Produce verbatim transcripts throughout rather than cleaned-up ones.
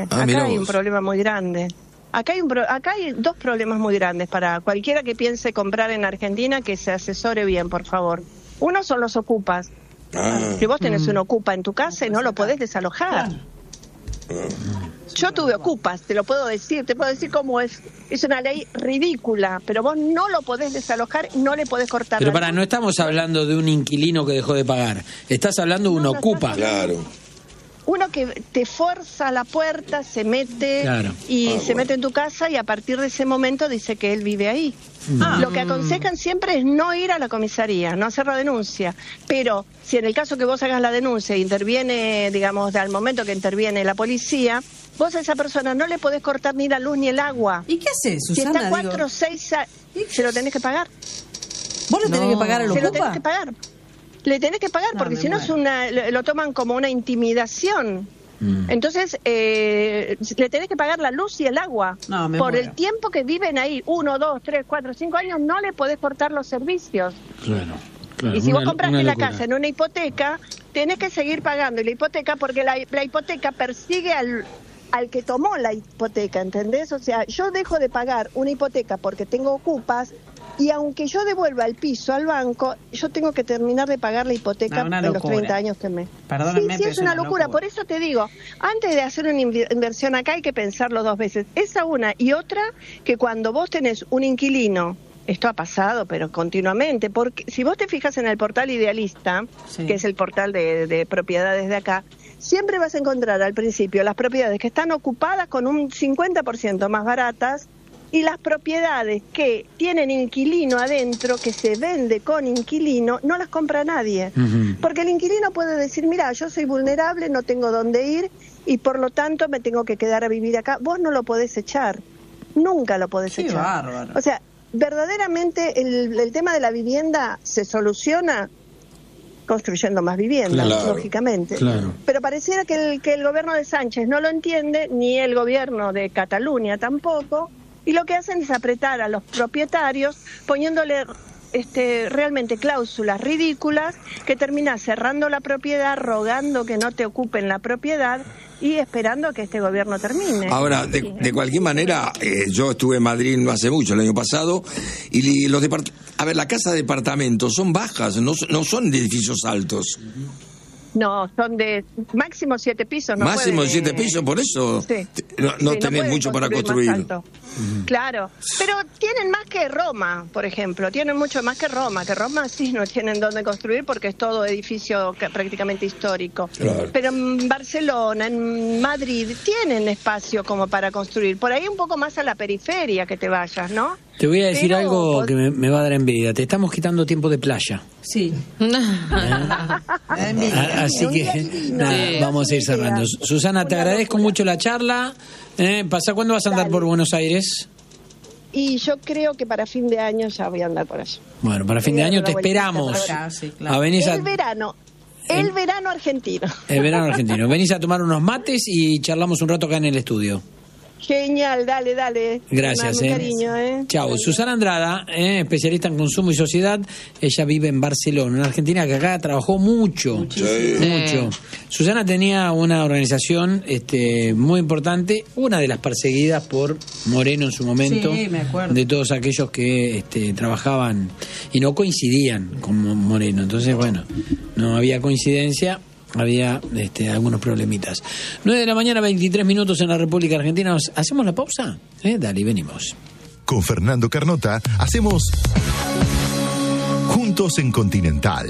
grande. Ah, acá hay un problema muy grande. Acá hay, un pro- acá hay dos problemas muy grandes para cualquiera que piense comprar en Argentina, que se asesore bien, por favor. Uno son los ocupas. Ah. Si vos tenés un ocupa en tu casa y no lo podés desalojar. Yo tuve ocupas, te lo puedo decir, te puedo decir cómo es. Es una ley ridícula, pero vos no lo podés desalojar, no le podés cortar. Pero la para, luz. no estamos hablando de un inquilino que dejó de pagar. Estás hablando de un No, no ocupa. estás Claro. Uno que te fuerza a la puerta, se mete Claro. y Ah, se bueno. mete en tu casa y a partir de ese momento dice que él vive ahí. Ah. Lo que aconsejan siempre es no ir a la comisaría, no hacer la denuncia. Pero si en el caso que vos hagas la denuncia, interviene, digamos, al momento que interviene la policía, vos a esa persona no le podés cortar ni la luz ni el agua. ¿Y qué haces, Si Susana? está cuatro o seis, a... se lo tenés que pagar. ¿Vos le tenés No. que pagar al Se lo ocupa? tenés que pagar. Le tenés que pagar No, porque me si no es muero. una, lo lo toman como una intimidación. Mm. Entonces, eh, le tenés que pagar la luz y el agua. No, me Por muero. el tiempo que viven ahí, uno, dos, tres, cuatro, cinco años, no le podés cortar los servicios. Claro, claro. Y si Una- vos compraste una la locura. casa en una hipoteca, tenés que seguir pagando la hipoteca porque la, la hipoteca persigue al, al que tomó la hipoteca, ¿entendés? O sea, yo dejo de pagar una hipoteca porque tengo ocupas y aunque yo devuelva el piso al banco, yo tengo que terminar de pagar la hipoteca No, una en los locura. treinta años que me... Perdónenme, sí, sí, pero es una locura. Por eso te digo, antes de hacer una invi- inversión acá hay que pensarlo dos veces. Esa una y otra, que cuando vos tenés un inquilino, esto ha pasado, pero continuamente, porque si vos te fijas en el portal Idealista, Sí. que es el portal de, de propiedades de acá, siempre vas a encontrar al principio las propiedades que están ocupadas con un cincuenta por ciento más baratas y las propiedades que tienen inquilino adentro, que se vende con inquilino, no las compra nadie. Ujú. Porque el inquilino puede decir, mira, yo soy vulnerable, no tengo dónde ir y por lo tanto me tengo que quedar a vivir acá. Vos no lo podés echar, nunca lo podés Qué echar. bárbaro. O sea, verdaderamente el, el tema de la vivienda se soluciona construyendo más viviendas, Claro, lógicamente. claro. Pero pareciera que el, que el gobierno de Sánchez no lo entiende, ni el gobierno de Cataluña tampoco, y lo que hacen es apretar a los propietarios poniéndole este, realmente cláusulas ridículas que termina cerrando la propiedad, rogando que no te ocupen la propiedad y esperando a que este gobierno termine. Ahora, de, de cualquier manera, eh, yo estuve en Madrid no hace mucho, el año pasado, y li- los depart a ver, las casas de departamentos son bajas, no, son- no son de edificios altos. No, son de máximo siete pisos. No Máximo pueden, siete eh, pisos, por eso Sí. te- no, no Sí, tenés pueden mucho para más construir. alto. Claro, pero tienen más que Roma, por ejemplo, tienen mucho más que Roma, que Roma sí no tienen dónde construir porque es todo edificio que- prácticamente histórico. Claro. Pero en Barcelona, en Madrid, tienen espacio como para construir. Por ahí un poco más a la periferia que te vayas, ¿no? Te voy a decir Pero algo pod- que me, me va a dar envidia. Te estamos quitando tiempo de playa. Sí. A- Así Un día que divino. nada, Sí. vamos a ir cerrando. Susana, te Una agradezco locura. mucho la charla. Eh, ¿Pasa cuándo vas a andar Dale. por Buenos Aires? Y yo creo que para fin de año ya voy a andar por allá. Bueno, para fin de Voy a año dar te una vueltita esperamos. por acá, sí, claro. A venís a, El verano, el verano argentino. el verano argentino. Venís a tomar unos mates y charlamos un rato acá en el estudio. Genial, dale, dale. Gracias, Dame eh. cariño, eh. Chao. Susana Andrada, eh, especialista en consumo y sociedad. Ella vive en Barcelona, en Argentina, que acá trabajó mucho. Sí. Mucho. Susana tenía una organización este, muy importante, una de las perseguidas por Moreno en su momento. Sí, me acuerdo. De todos aquellos que este, trabajaban y no coincidían con Moreno. Entonces, bueno, no había coincidencia. Había este, algunos problemitas. nueve de la mañana, veintitrés minutos en la República Argentina. ¿Hacemos la pausa? ¿Eh? Dale, venimos. Con Fernando Carnota hacemos Juntos en Continental.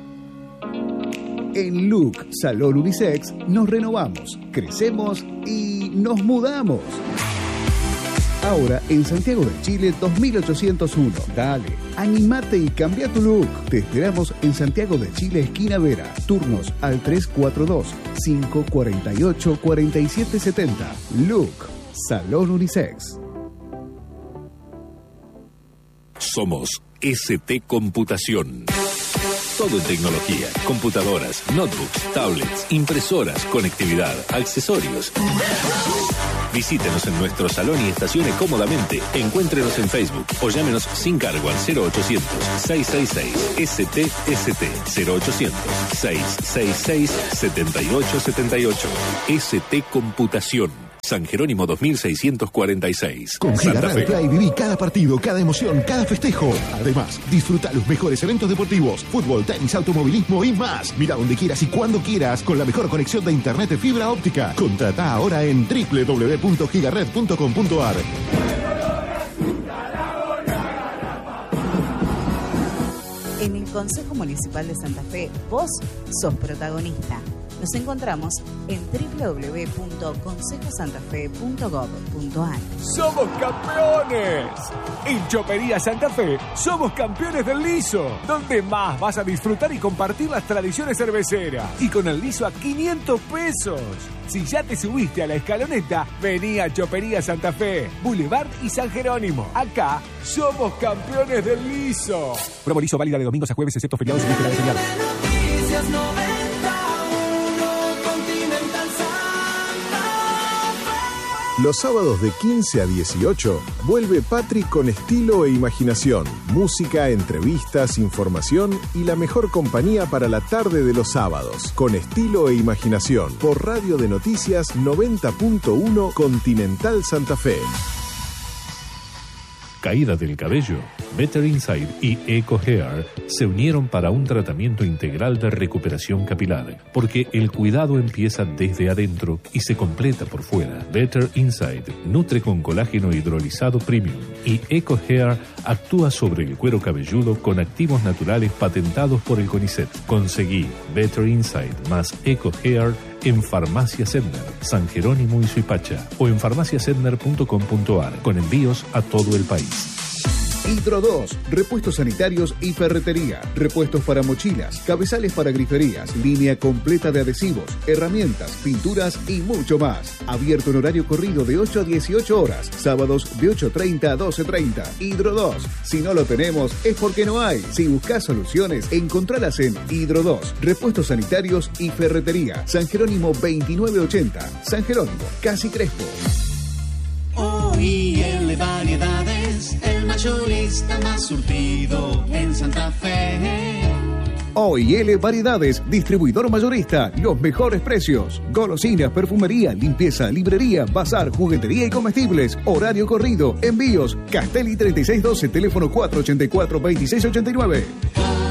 En Look Salón Unisex nos renovamos, crecemos y nos mudamos. Ahora en Santiago de Chile dos mil ochocientos uno. Dale, animate y cambia tu look. Te esperamos en Santiago de Chile, esquina Vera. Turnos al tres cuatro dos, cinco cuatro ocho, cuatro siete siete cero. Look Salón Unisex. Somos S T Computación. Todo en tecnología, computadoras, notebooks, tablets, impresoras, conectividad, accesorios. Visítenos en nuestro salón y estacione cómodamente. Encuéntrenos en Facebook o llámenos sin cargo al cero ochocientos, seiscientos sesenta y seis S T S T cero ochocientos, seiscientos sesenta y seis, setenta y ocho setenta y ocho. S T Computación. San Jerónimo dos mil seiscientos cuarenta y seis. Con Santa Giga Fe. Play viví cada partido, cada emoción, cada festejo. Además, disfruta los mejores eventos deportivos, fútbol, tenis, automovilismo y más. Mira donde quieras y cuando quieras con la mejor conexión de internet de fibra óptica. Contrata ahora en doble u doble u doble u punto gigared punto com punto a r. En el Consejo Municipal de Santa Fe, vos sos protagonista. Nos encontramos en doble u doble u doble u punto consejo santa fe punto gob punto a r. ¡Somos campeones! En Chopería Santa Fe somos campeones del liso, donde más vas a disfrutar y compartir las tradiciones cerveceras. Y con el liso a quinientos pesos. Si ya te subiste a la escaloneta, vení a Chopería Santa Fe, Boulevard y San Jerónimo. Acá somos campeones del liso. Promo liso válida de domingos a jueves, excepto feriados y vísperas de feriado. Los sábados de quince a dieciocho vuelve Patri con estilo e imaginación, música, entrevistas, información y la mejor compañía para la tarde de los sábados. Con estilo e imaginación por Radio de Noticias noventa punto uno Continental Santa Fe. Caída del cabello, Better Inside y Eco Hair se unieron para un tratamiento integral de recuperación capilar, porque el cuidado empieza desde adentro y se completa por fuera. Better Inside nutre con colágeno hidrolizado premium y Eco Hair actúa sobre el cuero cabelludo con activos naturales patentados por el CONICET. Conseguí Better Inside más Eco Hair en Farmacia Sedner, San Jerónimo y Suipacha o en farmacia sedner punto com punto a r con envíos a todo el país. Hidro dos, repuestos sanitarios y ferretería, repuestos para mochilas, cabezales para griferías, línea completa de adhesivos, herramientas, pinturas y mucho más. Abierto en horario corrido de ocho a dieciocho horas, sábados de ocho treinta a doce treinta. Hidro dos, si no lo tenemos es porque no hay. Si buscas soluciones, encontralas en Hidro dos, repuestos sanitarios y ferretería. San Jerónimo veintinueve ochenta, San Jerónimo, Casi Crespo. O I L Variedades, el mayorista más surtido en Santa Fe. O I L Variedades, distribuidor mayorista, los mejores precios. Golosinas, perfumería, limpieza, librería, bazar, juguetería y comestibles. Horario corrido, envíos. Castelli treinta y seis doce, teléfono cuatro ochenta y cuatro, veintiséis ochenta y nueve.